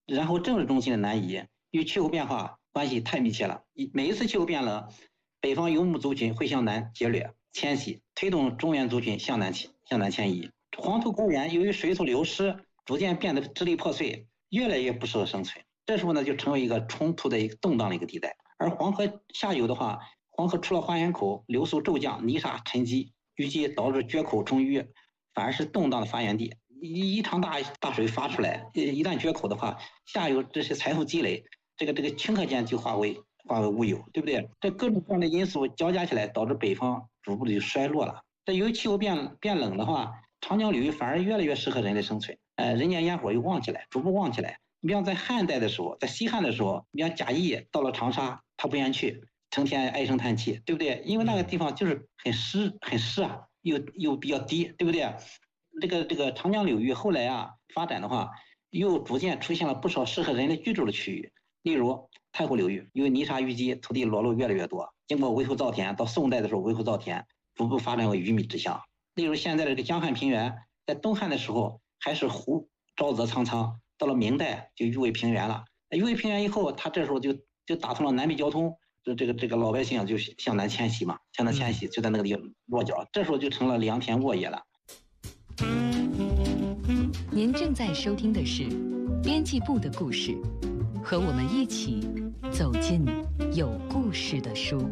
然后政治中心的南移与气候变化关系太密切了。每一次气候变冷，北方游牧族群会向南劫掠迁徙，推动中原族群向南迁移。黄土高原由于水土流失，逐渐变得支离破碎，越来越不适合生存。这时候呢，就成为一个冲突的一个动荡的一个地带。而黄河下游的话，黄河除了花园口流速骤降，泥沙沉积，预计导致决口充淤，反而是动荡的发源地。一场大水发出来，一旦决口的话，下游这些财富积累，这个顷刻间就化为乌有，对不对？这各种各样的因素交加起来，导致北方逐步的就衰落了。这由于气候变冷的话，长江流域反而越来越适合人类生存。人间烟火又旺起来，逐步旺起来。你比方在汉代的时候，在西汉的时候，你像贾谊到了长沙，他不愿去，成天唉声叹气，对不对？因为那个地方就是很湿啊，又比较低，对不对？这个长江流域后来啊发展的话，又逐渐出现了不少适合人类居住的区域。例如太湖流域，因为泥沙淤积，土地裸露越来越多，经过围湖造田，到宋代的时候围湖造田，逐步发展为鱼米之乡。例如现在的这个江汉平原，在东汉的时候还是湖沼泽苍苍，到了明代就誉为平原了。誉为平原以后，他这时候就打通了南北交通，这个老百姓就向南迁徙嘛，向南迁徙就在那个地方落脚，这时候就成了良田沃野了。 您正在收听的是编辑部的故事，和我们一起走进有故事的书。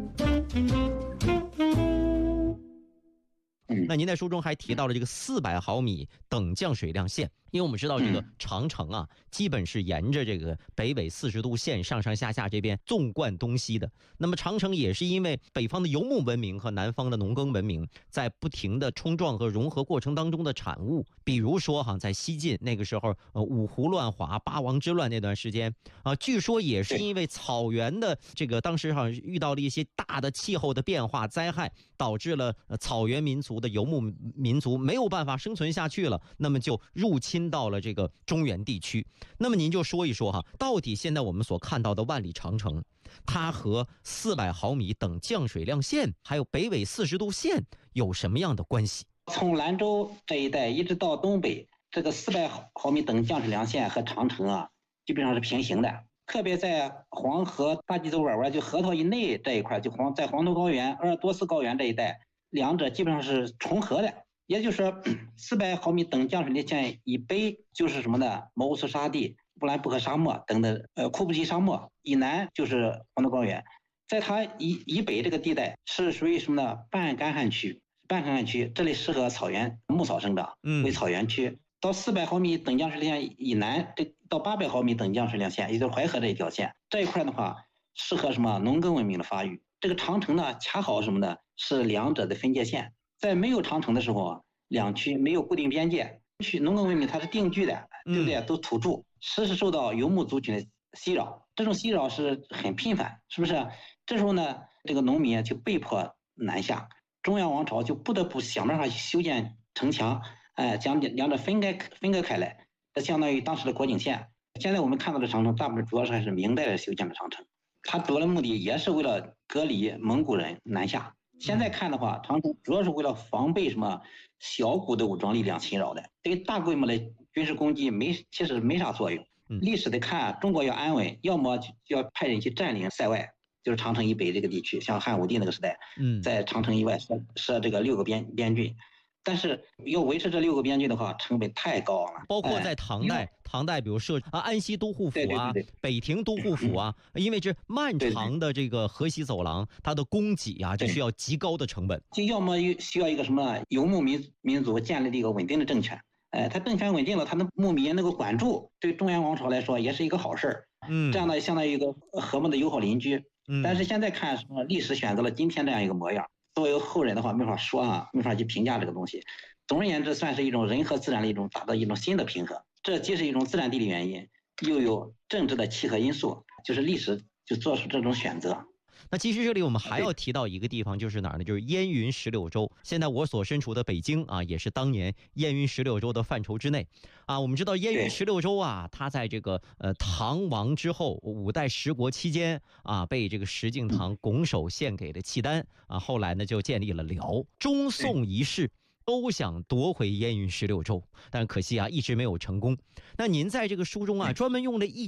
那您在书中还提到了这个400毫米等降水量线，因为我们知道这个长城啊，基本是沿着这个北纬40度线上上下下这边纵贯东西的。那么长城也是因为北方的游牧文明和南方的农耕文明在不停的冲撞和融合过程当中的产物。比如说在西晋那个时候，五胡乱华、八王之乱那段时间啊，据说也是因为草原的这个当时遇到了一些大的气候的变化灾害，导致了草原民族的游牧民族没有办法生存下去了，那么就入侵到了这个中原地区。那么您就说一说到底现在我们所看到的万里长城，它和400毫米等降水量线还有北纬40度线有什么样的关系？ 从兰州这一带一直到东北，这个400毫米等降水量线和长城啊基本上是平行的。特别在黄河大济州湾湾就河套以内这一块，就在黄土高原、鄂尔多斯高原这一带，两者基本上是重合的。也就是说，400毫米等降水量线以北就是什么呢？毛乌素沙地、布兰布克沙漠等等，库布齐沙漠以南就是黄土高原。在它以北这个地带是属于什么呢？半干旱区，这里适合草原牧草生长，为草原区。到400毫米等降水量线以南，到800毫米等降水量线，也就是淮河这一条线，这一块的话适合什么农耕文明的发育。这个长城呢，恰好什么呢？是两者的分界线。在没有长城的时候，两区没有固定边界，农耕文明它是定居的，对不对？都土著，时时受到游牧族群的袭扰，这种袭扰是很频繁，是不是？这时候呢，这个农民就被迫南下，中央王朝就不得不想办法去修建城墙，将两者分割开来，这相当于当时的国境线。现在我们看到的长城，大部分主要是还是明代修建的长城，它主要的目的也是为了隔离蒙古人南下。现在看的话，长城主要是为了防备什么小股的武装力量侵扰的，对大规模的军事攻击其实没啥作用。历史的看，中国要安稳，要么就要派人去占领塞外，就是长城以北这个地区，像汉武帝那个时代，在长城以外设这个6个边郡。但是要维持这6个边郡的话，成本太高了。 包括在唐代，比如设安西都护府啊，北庭都护府啊，因为这漫长的这个河西走廊，它的供给啊，就需要极高的成本。 就要么需要一个什么游牧民族建立一个稳定的政权，他政权稳定了，他的牧民能够管住，对中原王朝来说也是一个好事儿。这样呢，相当于一个和睦的友好邻居。但是现在看什么历史选择了今天这样一个模样。作为后人的话，没法说没法去评价这个东西。总而言之，算是一种人和自然的达到一种新的平衡。这既是一种自然地理原因，又有政治的契合因素，就是历史就做出这种选择。 那其实这里我们还要提到一个地方，就是哪儿呢？就是燕云16州。现在我所身处的北京啊，也是当年燕云16州的范畴之内啊。我们知道燕云16州啊，它在这个唐亡之后，5代十国期间啊，被这个石敬瑭拱手献给了契丹啊。后来呢，就建立了辽。中宋一世都想夺回燕云16州，但是可惜啊，一直没有成功。那您在这个书中啊，专门用了